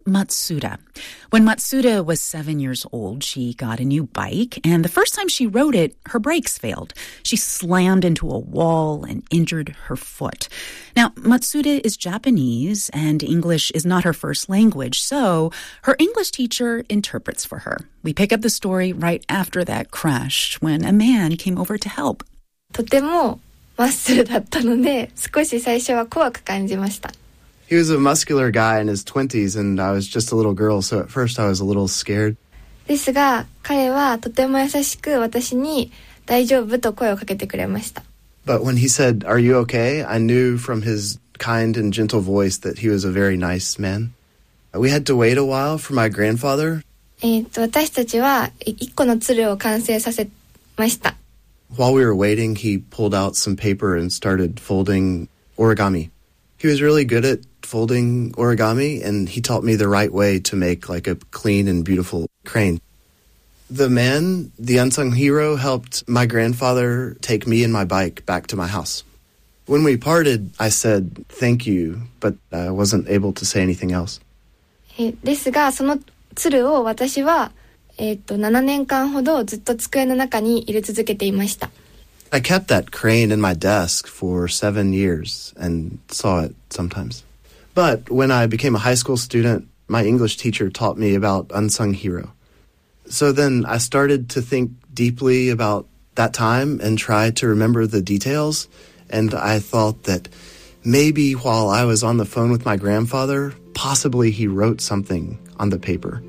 Matsuda. When Matsuda was 7 years old, she got a new bike, and the first time she rode it, her brakes failed. She slammed into a wall and injured her foot. Now, Matsuda is Japanese, and English is not her first language, so her English teacher interprets for her. We pick up the story right after that crash, when a man came over to help. とてもマッスルだったので、少し最初は怖く感じました。 He was a muscular guy in his 20s, and I was just a little girl, so at first I was a little scared. ですが、彼はとても優しく私に大丈夫と声をかけてくれました。 But when he said, "Are you okay?" I knew from his kind and gentle voice that he was a very nice man. We had to wait a while for my grandfather. 私たちは一個の鶴を完成させました。 While we were waiting, he pulled out some paper and started folding origami. He was really good at folding origami, and he taught me the right way to make like a clean and beautiful crane. The man, the unsung hero, helped my grandfather take me and my bike back to my house. When we parted, I said thank you, but I wasn't able to say anything else. ですが、その鶴を私は、7年間ほどずっと机の中に入れ続けていました。 I kept that crane in my desk for 7 years and saw it sometimes. But when I became a high school student, my English teacher taught me about unsung hero. So then I started to think deeply about that time and try to remember the details. And I thought that maybe while I was on the phone with my grandfather, possibly he wrote something on the paper.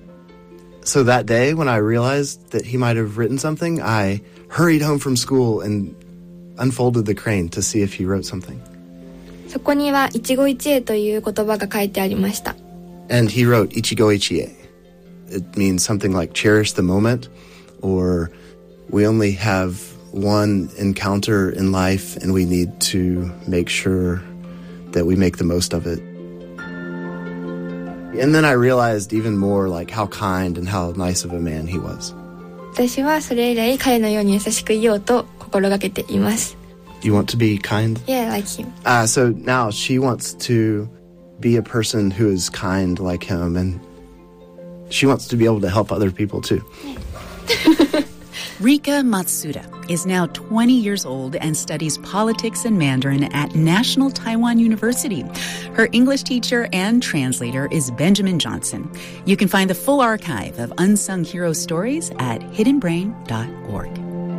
So that day, when I realized that he might have written something, I hurried home from school and unfolded the crane to see if he wrote something. そこには一期一会という言葉が書いてありました。 And he wrote ichigo ichie. It means something like cherish the moment, or we only have one encounter in life and we need to make sure that we make the most of it. And then I realized even more like how kind and how nice of a man he was. 私はそれ以来彼のように優しくいようと心がけています。 You want to be kind? Yeah, like him. So now she wants to be a person who is kind like him, and she wants to be able to help other people too. Rika Matsuda is now 20 years old and studies politics and Mandarin at National Taiwan University. Her English teacher and translator is Benjamin Johnson. You can find the full archive of Unsung Hero Stories at hiddenbrain.org.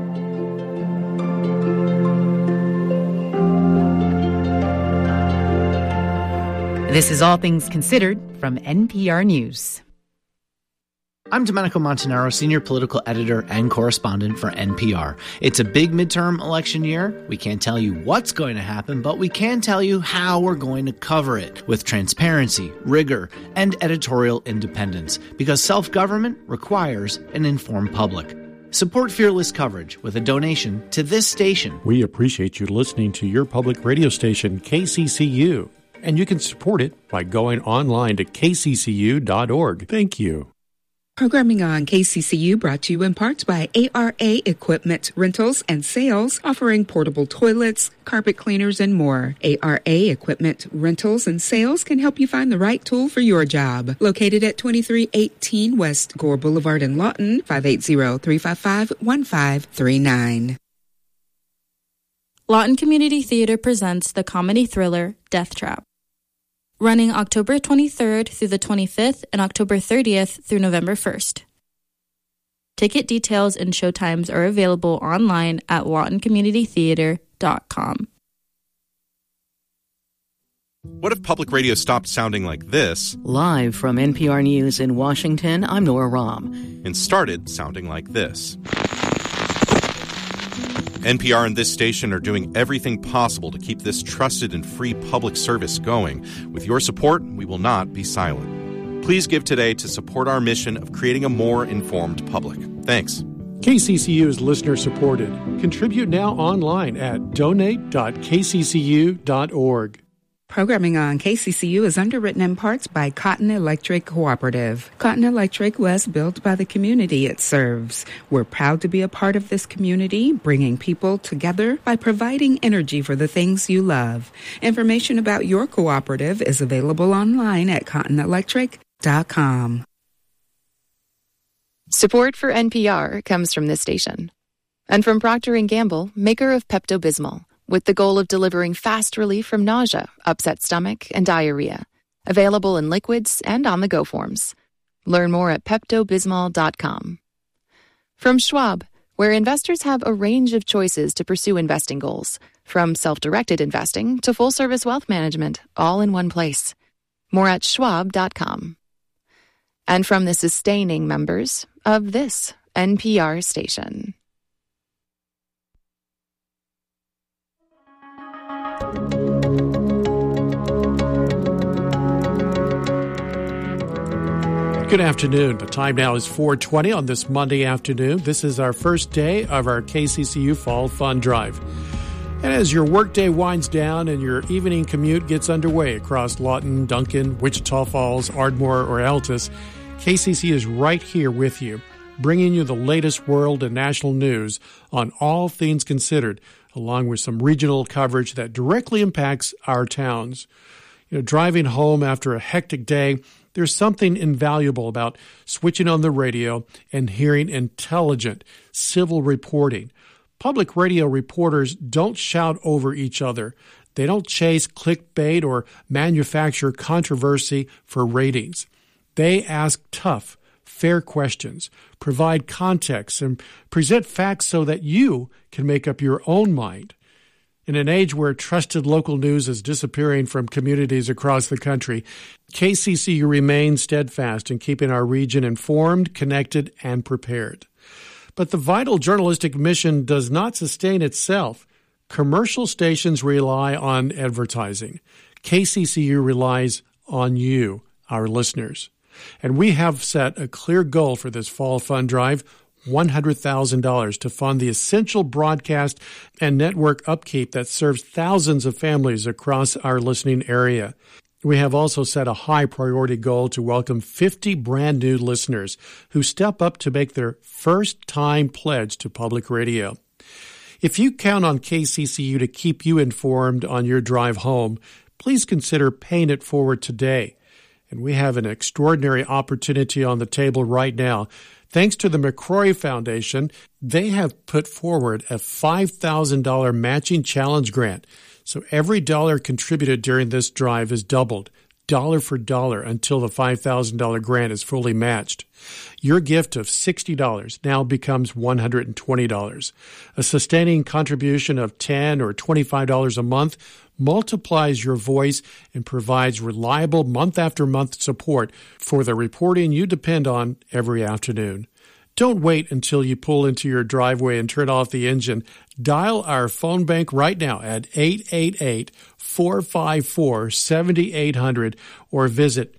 This is All Things Considered from NPR News. I'm Domenico Montanaro, senior political editor and correspondent for NPR. It's a big midterm election year. We can't tell you what's going to happen, but we can tell you how we're going to cover it with transparency, rigor, and editorial independence, because self-government requires an informed public. Support fearless coverage with a donation to this station. We appreciate you listening to your public radio station, KCCU, and you can support it by going online to kccu.org. Thank you. Programming on KCCU brought to you in part by ARA Equipment Rentals and Sales, offering portable toilets, carpet cleaners, and more. ARA Equipment Rentals and Sales can help you find the right tool for your job. Located at 2318 West Gore Boulevard in Lawton, 580-355-1539. Lawton Community Theater presents the comedy thriller Death Trap. Running October 23rd through the 25th and October 30th through November 1st. Ticket details and showtimes are available online at lawtoncommunitytheater.com. What if public radio stopped sounding like this? Live from NPR News in Washington, I'm Nora Rahm. And started sounding like this. NPR and this station are doing everything possible to keep this trusted and free public service going. With your support, we will not be silent. Please give today to support our mission of creating a more informed public. Thanks. KCCU is listener-supported. Contribute now online at donate.kccu.org. Programming on KCCU is underwritten in parts by Cotton Electric Cooperative. Cotton Electric was built by the community it serves. We're proud to be a part of this community, bringing people together by providing energy for the things you love. Information about your cooperative is available online at cottonelectric.org. Support for NPR comes from this station. And from Procter & Gamble, maker of Pepto-Bismol, with the goal of delivering fast relief from nausea, upset stomach, and diarrhea. Available in liquids and on-the-go forms. Learn more at PeptoBismol.com. From Schwab, where investors have a range of choices to pursue investing goals, from self-directed investing to full-service wealth management, all in one place. More at Schwab.com. And from the sustaining members of this NPR station. Good afternoon. The time now is 4:20 on this Monday afternoon. This is our first day of our KCCU Fall Fun Drive. And as your workday winds down and your evening commute gets underway across Lawton, Duncan, Wichita Falls, Ardmore, or Altus, KCC is right here with you, bringing you the latest world and national news on all things considered, along with some regional coverage that directly impacts our towns. Driving home after a hectic day, there's something invaluable about switching on the radio and hearing intelligent civil reporting. Public radio reporters don't shout over each other. They don't chase clickbait or manufacture controversy for ratings. They ask tough, fair questions, provide context, and present facts so that you can make up your own mind. In an age where trusted local news is disappearing from communities across the country, KCCU remains steadfast in keeping our region informed, connected, and prepared. But the vital journalistic mission does not sustain itself. Commercial stations rely on advertising. KCCU relies on you, our listeners. And we have set a clear goal for this Fall Fun Drive, $100,000 to fund the essential broadcast and network upkeep that serves thousands of families across our listening area. We have also set a high priority goal to welcome 50 brand new listeners who step up to make their first time pledge to public radio. If you count on KCCU to keep you informed on your drive home, please consider paying it forward today. And we have an extraordinary opportunity on the table right now. Thanks to the McCrory Foundation, they have put forward a $5,000 matching challenge grant. So every dollar contributed during this drive is doubled, dollar for dollar, until the $5,000 grant is fully matched. Your gift of $60 now becomes $120. A sustaining contribution of $10 or $25 a month multiplies your voice and provides reliable month-after-month support for the reporting you depend on every afternoon. Don't wait until you pull into your driveway and turn off the engine. Dial our phone bank right now at 888-454-7800 or visit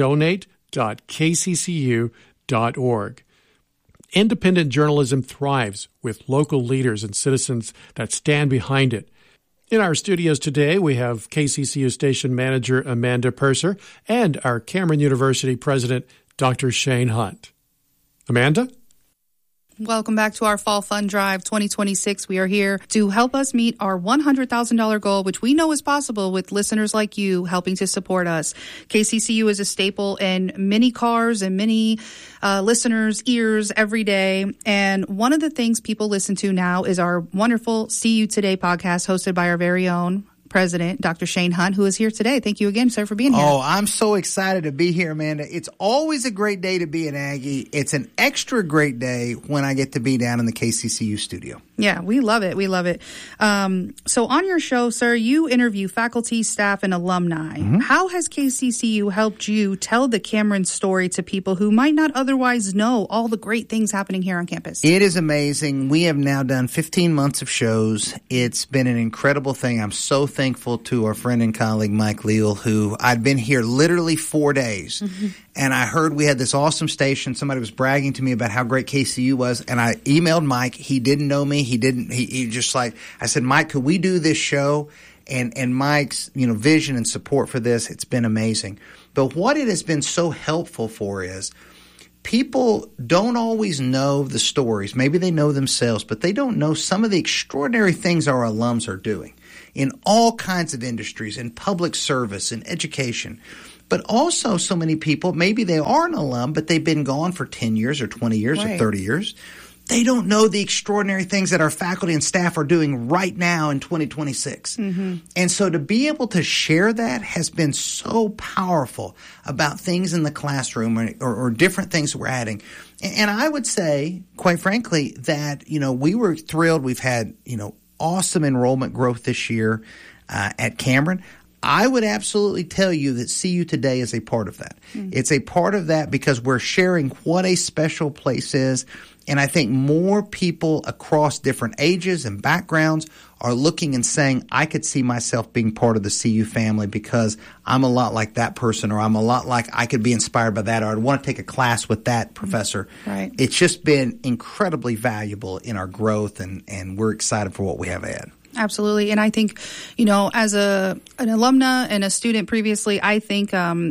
donate.kccu.org. Independent journalism thrives with local leaders and citizens that stand behind it. In our studios today, we have KCCU station manager Amanda Purser and our Cameron University president, Dr. Shane Hunt. Amanda? Welcome back to our Fall Fun Drive 2026. We are here to help us meet our $100,000 goal, which we know is possible with listeners like you helping to support us. KCCU is a staple in many cars and many listeners' ears every day. And one of the things people listen to now is our wonderful See You Today podcast hosted by our very own president, Dr. Shane Hunt, who is here today. Thank you again, sir, for being here. Oh, I'm so excited to be here, Amanda. It's always a great day to be an Aggie. It's an extra great day when I get to be down in the KCCU studio. Yeah, we love it. We love it. So on your show, sir, you interview faculty, staff, and alumni. Mm-hmm. How has KCCU helped you tell the Cameron story to people who might not otherwise know all the great things happening here on campus? It is amazing. We have now done 15 months of shows. It's been an incredible thing. I'm so thankful to our friend and colleague, Mike Leal, who I'd been here literally 4 days. Mm-hmm. And I heard we had this awesome station. Somebody was bragging to me about how great KCU was. And I emailed Mike. He didn't know me. He just like, I said, Mike, could we do this show? And Mike's, vision and support for this, it's been amazing. But what it has been so helpful for is people don't always know the stories. Maybe they know themselves, but they don't know some of the extraordinary things our alums are doing in all kinds of industries, in public service, in education. but also so many people, maybe they are an alum, but they've been gone for 10 years or 20 years or 30 years. They don't know the extraordinary things that our faculty and staff are doing right now in 2026. And so to be able to share that has been so powerful about things in the classroom or different things that we're adding. And I would say, quite frankly, that, we were thrilled. We've had, awesome enrollment growth this year at Cameron. I would absolutely tell you that CU Today is a part of that. It's a part of that because we're sharing what a special place is. And I think more people across different ages and backgrounds are looking and saying, I could see myself being part of the CU family because I'm a lot like that person, or I'm a lot like I could be inspired by that, or I'd want to take a class with that professor. Right. It's just been incredibly valuable in our growth, and we're excited for what we have ahead. Absolutely. And I think, as an alumna and a student previously, I think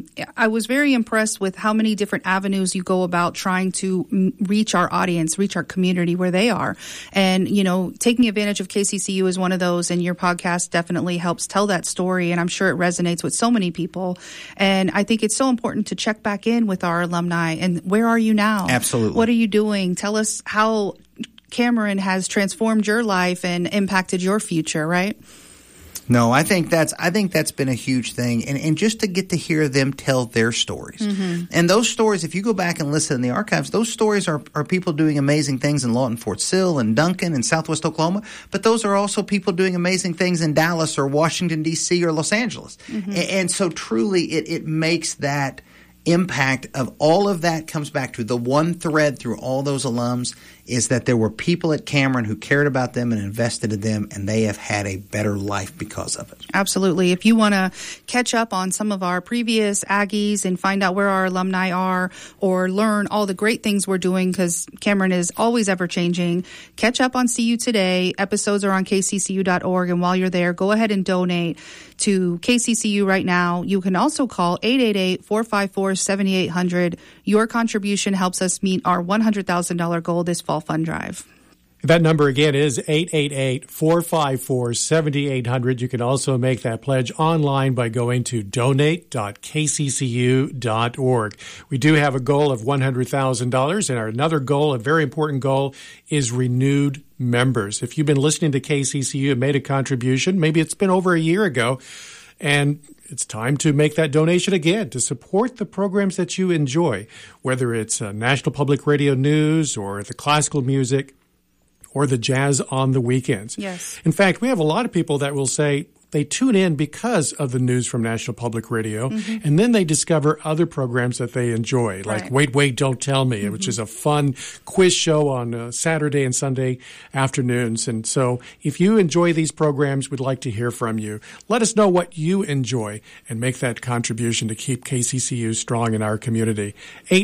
I was very impressed with how many different avenues you go about trying to reach our audience, reach our community where they are. And, taking advantage of KCCU is one of those, and your podcast definitely helps tell that story. And I'm sure it resonates with so many people. And I think it's so important to check back in with our alumni. And where are you now? Absolutely. What are you doing? Tell us how Cameron has transformed your life and impacted your future, right? No, I think that's been a huge thing, and just to get to hear them tell their stories. And those stories, if you go back and listen in the archives, those stories are people doing amazing things in Lawton, Fort Sill, and Duncan, and Southwest Oklahoma, but those are also people doing amazing things in Dallas or Washington, D.C. or Los Angeles. And so truly it makes that impact of all of that comes back to the one thread through all those alums is that there were people at Cameron who cared about them and invested in them, and they have had a better life because of it. Absolutely. If you want to catch up on some of our previous Aggies and find out where our alumni are or learn all the great things we're doing, because Cameron is always ever changing, catch up on CU Today. Episodes are on kccu.org, and while you're there, go ahead and donate to KCCU right now. You can also call 888-454-7800. Your contribution helps us meet our $100,000 goal this fall fund drive. That number again is 888-454-7800. You can also make that pledge online by going to donate.kccu.org. We do have a goal of $100,000, and our another goal, a very important goal, is renewed members. If you've been listening to KCCU and made a contribution, maybe it's been over a year ago, and it's time to make that donation again to support the programs that you enjoy, whether it's National Public Radio News or the classical music or the jazz on the weekends. Yes. In fact, we have a lot of people that will say they tune in because of the news from National Public Radio, and then they discover other programs that they enjoy, like Wait, Wait, Don't Tell Me, which is a fun quiz show on Saturday and Sunday afternoons. And so if you enjoy these programs, we'd like to hear from you. Let us know what you enjoy and make that contribution to keep KCCU strong in our community.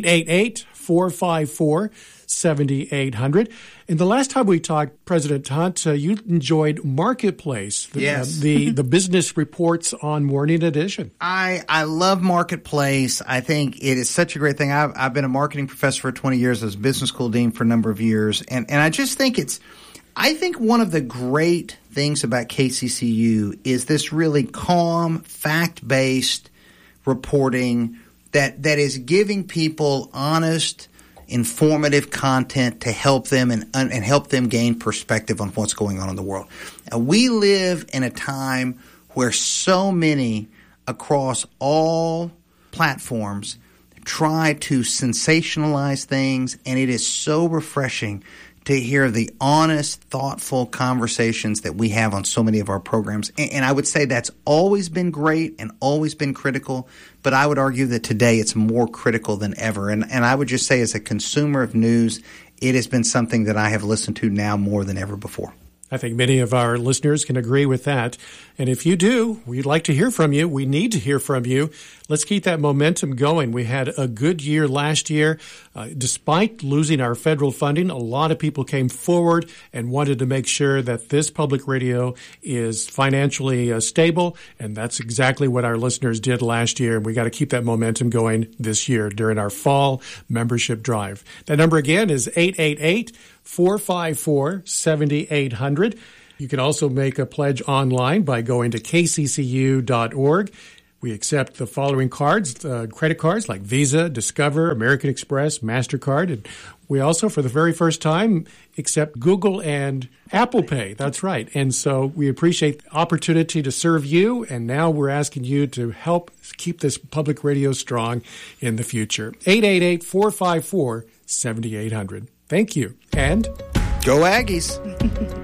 888-454-7800. And the last time we talked, President Hunt, you enjoyed Marketplace, the business reports on Morning Edition. I love Marketplace. I think it is such a great thing. I've been a marketing professor for 20 years. I was business school dean for a number of years. And I just think I think one of the great things about KCCU is this really calm, fact-based reporting that is giving people honest, informative content to help them and help them gain perspective on what's going on in the world. We live in a time where so many across all platforms try to sensationalize things, and it is so refreshing to hear the honest, thoughtful conversations that we have on so many of our programs. And I would say that's always been great and always been critical, but I would argue that today it's more critical than ever. And I would just say as a consumer of news, it has been something that I have listened to now more than ever before. I think many of our listeners can agree with that. And if you do, we'd like to hear from you. We need to hear from you. Let's keep that momentum going. We had a good year last year. Despite losing our federal funding, a lot of people came forward and wanted to make sure that this public radio is financially stable. And that's exactly what our listeners did last year. And we got to keep that momentum going this year during our fall membership drive. That number again is 888-454-7800. You can also make a pledge online by going to kccu.org. We accept the following cards, credit cards like Visa, Discover, American Express, MasterCard. And we also, for the very first time, accept Google and Apple Pay. That's right. And so we appreciate the opportunity to serve you. And now we're asking you to help keep this public radio strong in the future. 888-454-7800. Thank you. And go Aggies.